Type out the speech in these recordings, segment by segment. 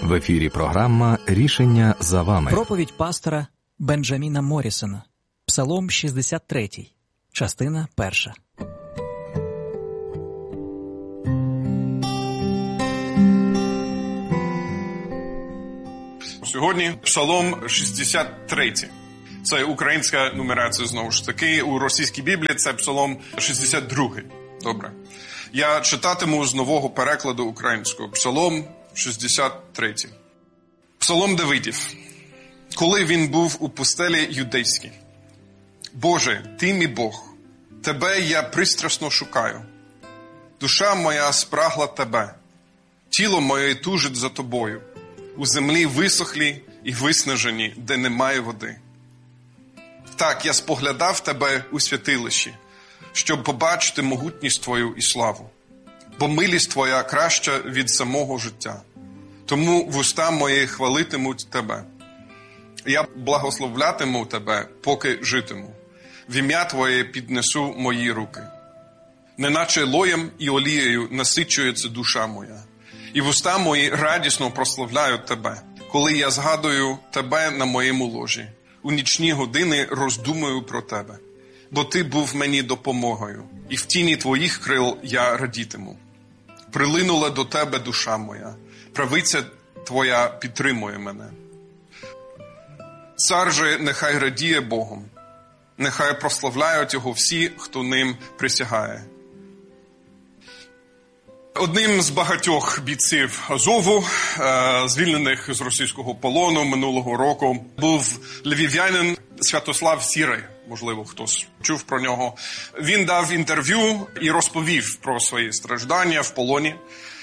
В ефірі програма «Рішення за вами». Проповідь пастора Бенджаміна Моррісона. Псалом 63. Частина 1. Сьогодні Псалом 63. Це українська нумерація, знову ж таки. У російській Біблії це Псалом 62. Добре. Я читатиму з нового перекладу українського. Псалом 63. Псалом Давидів. Коли він був у пустелі юдейській. Боже, Ти мій Бог, Тебе я пристрасно шукаю. Душа моя спрагла Тебе, тіло моє тужить за Тобою. У землі висохлі і виснажені, де немає води. Так, я споглядав Тебе у святилищі, щоб побачити могутність Твою і славу. Бо милість Твоя краща від самого життя. Тому вуста мої хвалитимуть Тебе. Я благословлятиму Тебе, поки житиму. В ім'я Твоє піднесу мої руки. Неначе лоєм і олією насичується душа моя. І вуста мої радісно прославляють Тебе, коли я згадую Тебе на моєму ложі. У нічні години роздумую про Тебе. Бо Ти був мені допомогою, і в тіні Твоїх крил я радітиму. Прилинула до Тебе душа моя, правиця Твоя підтримує мене. Цар же нехай радіє Богом, нехай прославляють Його всі, хто ним присягає. Одним з багатьох бійців Азову, звільнених з російського полону минулого року, був львів'янин Святослав Сірий. Можливо, хтось чув про нього. Він дав інтерв'ю і розповів про свої страждання в полоні.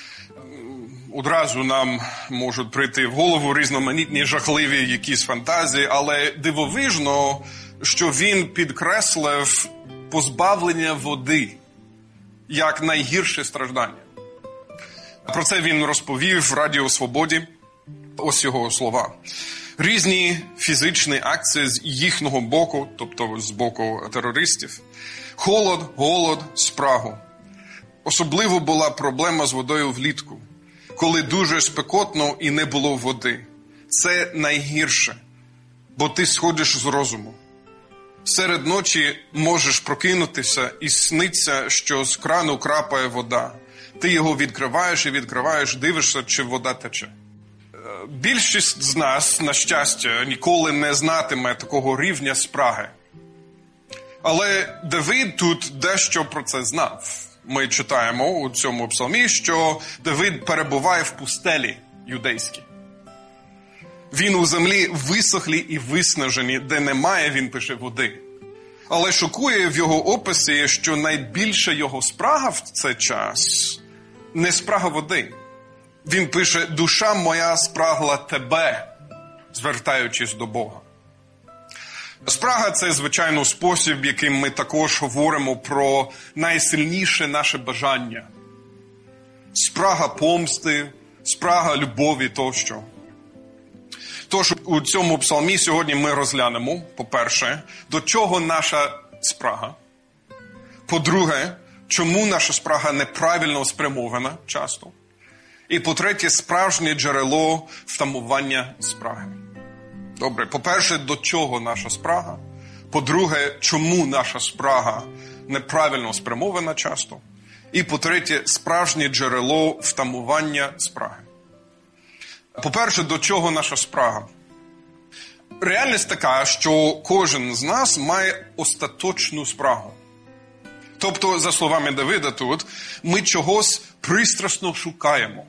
Одразу нам можуть прийти в голову різноманітні жахливі якісь фантазії, але дивовижно, що він підкреслив позбавлення води як найгірше страждання. Про це він розповів в Радіо Свободі. Ось його слова. Різні фізичні акції з їхнього боку, тобто з боку терористів. Холод, голод, спрагу. Особливо була проблема з водою влітку, коли дуже спекотно і не було води. Це найгірше, бо ти сходиш з розуму. Серед ночі можеш прокинутися і сниться, що з крану крапає вода. Ти його відкриваєш, дивишся, чи вода тече. Більшість з нас, на щастя, ніколи не знатиме такого рівня спраги. Але Давид тут дещо про це знав. Ми читаємо у цьому псалмі, що Давид перебуває в пустелі юдейській. Він у землі висохлі і виснажені, де немає, він пише, води. Але шокує в його описі, що найбільша його спрага в цей час не спрага води. Він пише, душа моя спрагла Тебе, звертаючись до Бога. Спрага – це, звичайно, спосіб, яким ми також говоримо про найсильніше наше бажання. Спрага помсти, спрага любові тощо. Тож у цьому псалмі сьогодні ми розглянемо, по-перше, до чого наша спрага. По-друге, чому наша спрага неправильно спрямована часто. І по-третє, справжнє джерело втамування спраги. Добре, по-перше, до чого наша спрага? По-друге, чому наша спрага неправильно спрямована часто? І по-третє, справжнє джерело втамування спраги. По-перше, до чого наша спрага? Реальність така, що кожен з нас має остаточну спрагу. Тобто, за словами Давида тут, ми чогось пристрасно шукаємо.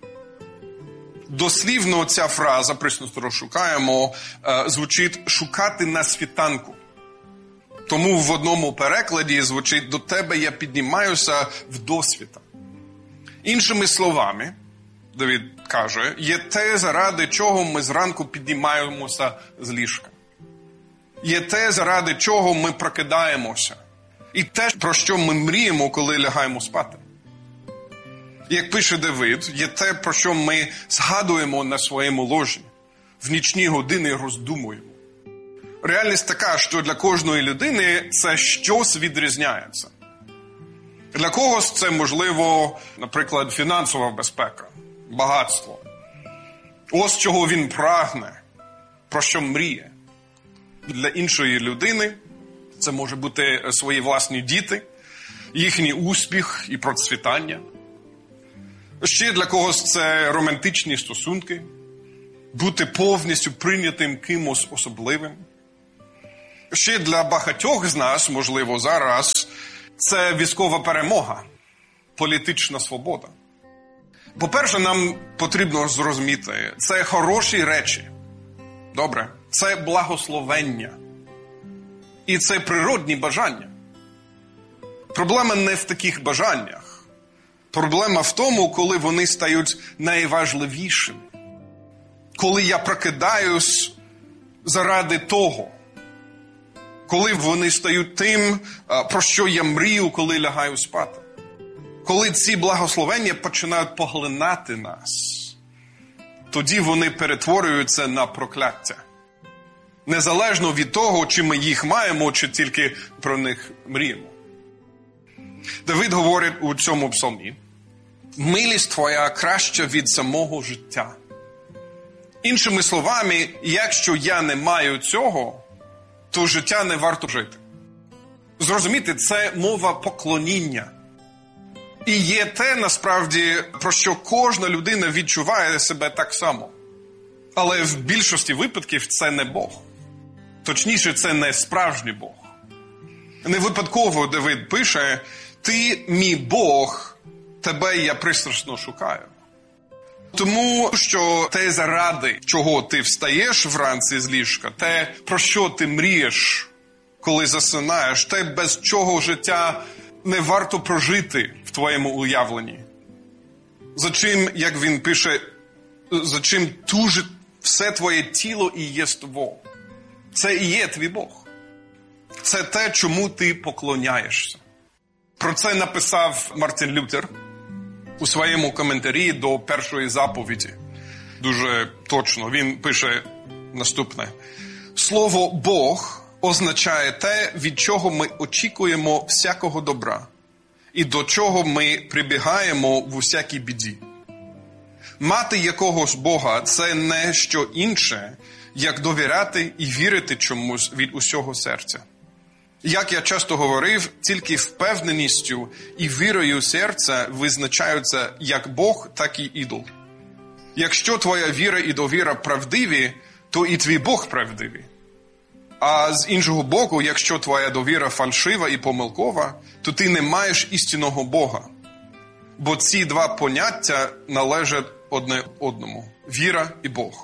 Дослівно ця фраза «пристрасно шукаємо» звучить «шукати на світанку». Тому в одному перекладі звучить «до тебе я піднімаюся вдосвіта». Іншими словами, Давид каже, є те, заради чого ми зранку піднімаємося з ліжка. Є те, заради чого ми прокидаємося. І те, про що ми мріємо, коли лягаємо спати. Як пише Давид, є те, про що ми згадуємо на своєму ложі. В нічні години роздумуємо. Реальність така, що для кожної людини це щось відрізняється. Для когось це, можливо, наприклад, фінансова безпека, багатство. Ось чого він прагне, про що мріє. Для іншої людини це може бути свої власні діти, їхній успіх і процвітання. Ще для когось це романтичні стосунки, бути повністю прийнятим кимось особливим. Ще для багатьох з нас, можливо, зараз, це військова перемога, політична свобода. По-перше, нам потрібно зрозуміти, це хороші речі. Добре? Це благословення. І це природні бажання. Проблема не в таких бажаннях. Проблема в тому, коли вони стають найважливішими. Коли я прокидаюсь заради того. Коли вони стають тим, про що я мрію, коли лягаю спати. Коли ці благословення починають поглинати нас, тоді вони перетворюються на прокляття. Незалежно від того, чи ми їх маємо, чи тільки про них мріємо. Давид говорить у цьому псалмі: «Милість твоя краща від самого життя». Іншими словами, якщо я не маю цього, то життя не варто жити. Зрозуміти, це мова поклоніння. І є те, насправді, про що кожна людина відчуває себе так само. Але в більшості випадків це не Бог. Точніше, це не справжній Бог. Не випадково Давид пише: «Ти, мій Бог, тебе я пристрасно шукаю». Тому що те, заради чого ти встаєш вранці з ліжка, те, про що ти мрієш, коли засинаєш, те, без чого життя не варто прожити в твоєму уявленні. За чим, як він пише, за чим тужить все твоє тіло і єство. Це і є твій Бог. Це те, чому ти поклоняєшся. Про це написав Мартін Лютер у своєму коментарі до першої заповіді. Дуже точно. Він пише наступне: «Слово «Бог» означає те, від чого ми очікуємо всякого добра, і до чого ми прибігаємо в усякій біді. Мати якогось Бога – це не що інше, як довіряти і вірити чомусь від усього серця. Як я часто говорив, тільки впевненістю і вірою серця визначаються як Бог, так і ідол. Якщо твоя віра і довіра правдиві, то і твій Бог правдивий. А з іншого боку, якщо твоя довіра фальшива і помилкова, то ти не маєш істинного Бога. Бо ці два поняття належать одне одному – віра і Бог.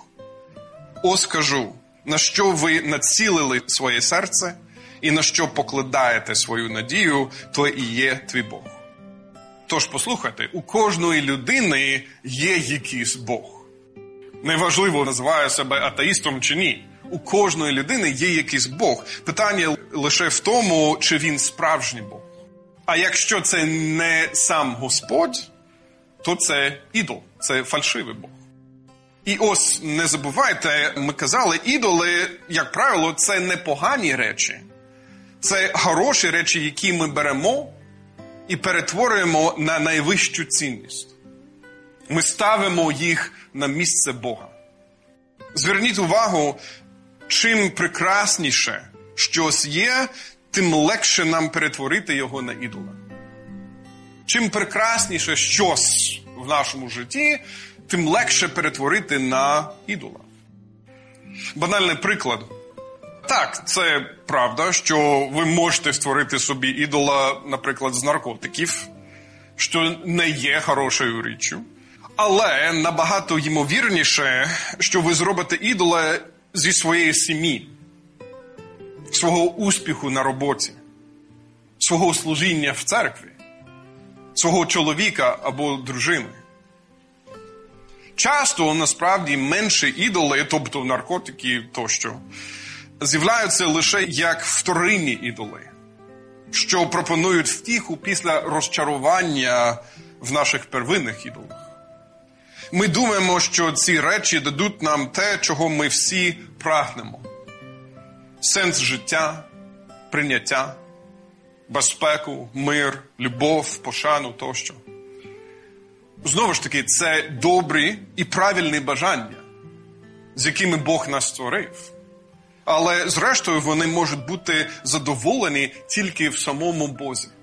Ось кажу, на що ви націлили своє серце і на що покладаєте свою надію, то і є твій Бог». Тож послухайте, у кожної людини є якийсь Бог. Неважливо, називає себе атеїстом чи ні. У кожної людини є якийсь Бог. Питання лише в тому, чи він справжній Бог. А якщо це не сам Господь, то це ідол, це фальшивий Бог. І ось, не забувайте, ми казали, ідоли, як правило, це не погані речі. Це хороші речі, які ми беремо і перетворюємо на найвищу цінність. Ми ставимо їх на місце Бога. Зверніть увагу, чим прекрасніше щось є, тим легше нам перетворити його на ідола. Чим прекрасніше щось в нашому житті, тим легше перетворити на ідола. Банальний приклад. Так, це правда, що ви можете створити собі ідола, наприклад, з наркотиків, що не є хорошою річчю. Але набагато ймовірніше, що ви зробите ідола зі своєї сім'ї, свого успіху на роботі, свого служіння в церкві, свого чоловіка або дружини. Часто, насправді, менші ідоли, тобто наркотики тощо, з'являються лише як вторинні ідоли, що пропонують втіху після розчарування в наших первинних ідолах. Ми думаємо, що ці речі дадуть нам те, чого ми всі прагнемо. Сенс життя, прийняття, безпеку, мир, любов, пошану тощо. Знову ж таки, це добрі і правильні бажання. з якими Бог нас створив. Але, зрештою, вони можуть бути задоволені тільки в самому Бозі.